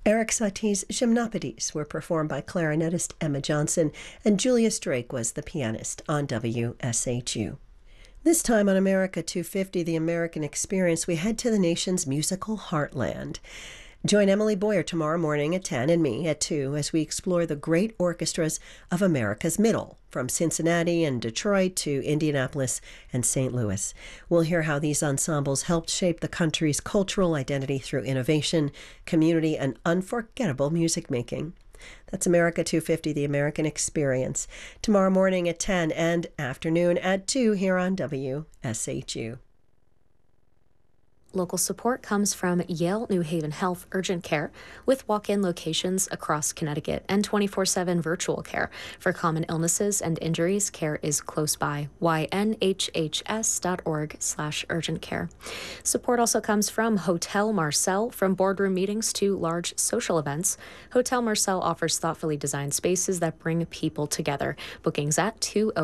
Eric Satie's Gymnopédies were performed by clarinetist Emma Johnson, and Julius Drake was the pianist on WSHU. This time on America 250, The American Experience, we head to the nation's musical heartland. Join Emily Boyer tomorrow morning at 10 and me at 2 as we explore the great orchestras of America's Middle, from Cincinnati and Detroit to Indianapolis and St. Louis. We'll hear how these ensembles helped shape the country's cultural identity through innovation, community, and unforgettable music making. That's America 250, The American Experience, tomorrow morning at 10 and afternoon at 2 here on WSHU. Local support comes from Yale New Haven Health Urgent Care, with walk-in locations across Connecticut and 24/7 virtual care. For common illnesses and injuries, care is close by. ynhhs.org/urgent care. Support also comes from Hotel Marcel. From boardroom meetings to large social events, Hotel Marcel offers thoughtfully designed spaces that bring people together. Bookings at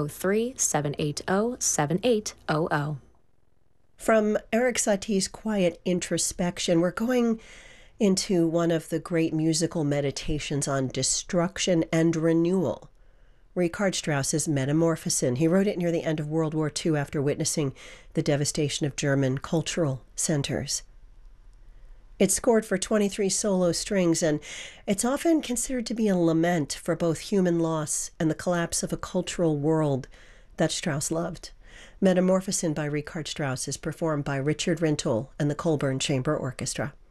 203-780-7800. From Eric Satie's quiet introspection, we're going into one of the great musical meditations on destruction and renewal. Richard Strauss's Metamorphosen. He wrote it near the end of World War II after witnessing the devastation of German cultural centers. It's scored for 23 solo strings, and it's often considered to be a lament for both human loss and the collapse of a cultural world that Strauss loved. Metamorphosen by Richard Strauss is performed by Richard Rintoul and the Colburn Chamber Orchestra.